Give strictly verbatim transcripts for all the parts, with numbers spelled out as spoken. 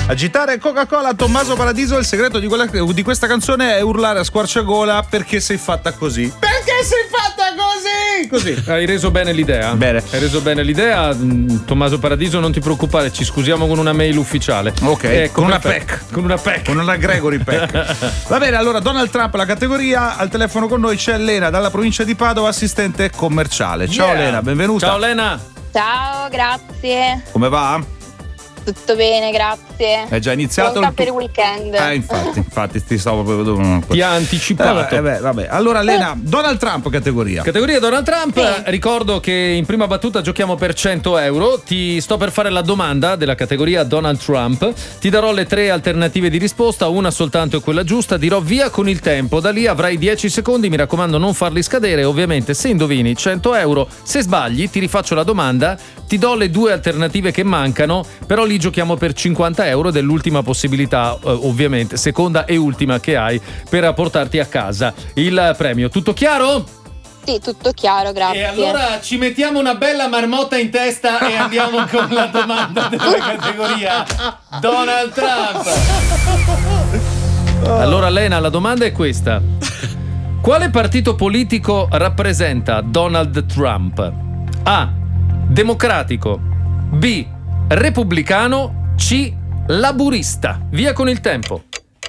Agitare Coca-Cola, Tommaso Paradiso. Il segreto di, quella, di questa canzone è urlare a squarciagola perché sei fatta così. Perché sei fatta così? Così. Hai reso bene l'idea. Bene. Hai reso bene l'idea. Tommaso Paradiso, non ti preoccupare, ci scusiamo con una mail ufficiale. Ok. Eh, con una perfetto. P E C. Con una P E C. Con una Gregory P E C. Va bene, allora Donald Trump la categoria. Al telefono con noi c'è Lena dalla provincia di Padova, assistente commerciale. Ciao Yeah. Lena, benvenuta. Ciao Lena. Ciao, grazie. Come va? Tutto bene, grazie. È già iniziato Pronta il per il weekend. Eh, infatti, infatti ti stavo proprio. Ti ha anticipato. Eh, beh, vabbè. Allora, Lena, Donald Trump categoria. Categoria Donald Trump. Sì. Ricordo che in prima battuta giochiamo per cento euro. Ti sto per fare la domanda della categoria Donald Trump. Ti darò le tre alternative di risposta, una soltanto è quella giusta. Dirò via con il tempo. Da lì avrai dieci secondi. Mi raccomando, non farli scadere. Ovviamente, se indovini, cento euro. Se sbagli, ti rifaccio la domanda. Ti do le due alternative che mancano. Però lì giochiamo per cinquanta euro, dell'ultima possibilità, eh, ovviamente, seconda e ultima che hai per portarti a casa il premio. Tutto chiaro? Sì, tutto chiaro, grazie. E allora ci mettiamo una bella marmotta in testa e andiamo con la domanda della categoria Donald Trump. Allora Lena, la domanda è questa: quale partito politico rappresenta Donald Trump? A. Democratico. B. Repubblicano. C. Laburista. Via con il tempo.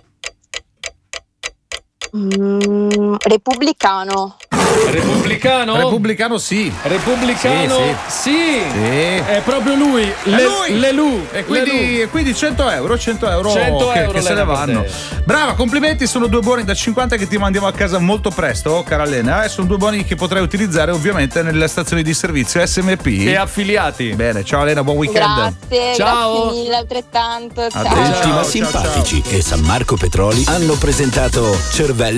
Mm, repubblicano. Repubblicano? Repubblicano sì. Repubblicano Sì, sì. Sì. È proprio lui. È Le, lui. Lelù. E quindi, Lelù. e quindi cento euro, cento euro, cento che, euro che se ne Lena, vanno. per te. Brava, complimenti, sono due buoni da cinquanta che ti mandiamo a casa molto presto, cara Lena. E sono due buoni che potrai utilizzare ovviamente nelle stazioni di servizio S M P E affiliati. Bene, ciao Lena, buon weekend. Grazie, Ciao. grazie mille, altrettanto. A te, Ciao. ciao. Ultima Simpatici e San Marco Petroli hanno presentato Cervello